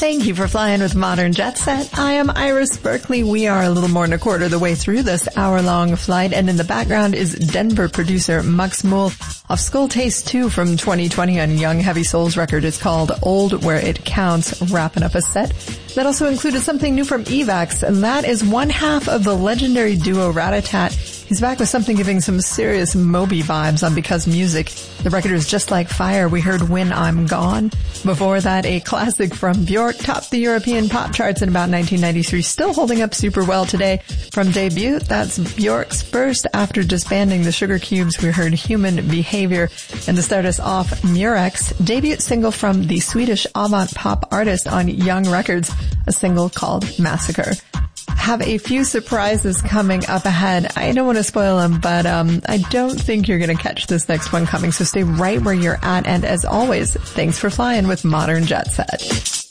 Thank you for flying with Modern Jet Set. I am Iris Berkeley. We are a little more than a quarter of the way through this hour-long flight, and in the background is Denver producer Max Muhl off Skull Taste 2 from 2020 on Young Heavy Souls record. It's called Old Where It Counts, wrapping up a set. That also included something new from Evax, and that is one half of the legendary duo Ratatat. He's back with something giving some serious Moby vibes on Because Music. The record is Just Like Fire. We heard When I'm Gone. Before that, a classic from Bjork topped the European pop charts in about 1993, still holding up super well today. From debut, that's Bjork's first after disbanding the Sugar Cubes. We heard Human Behavior. And to start us off, Murex, debut single from the Swedish avant pop artist on Young Records, a single called Massacre. Have a few surprises coming up ahead. I don't want to spoil them, but I don't think you're going to catch this next one coming, so stay right where you're at. And as always, thanks for flying with Modern Jet Set.